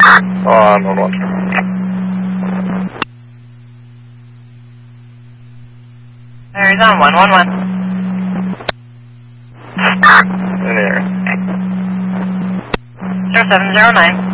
Hold on. Arizona 111. In the air. 0709.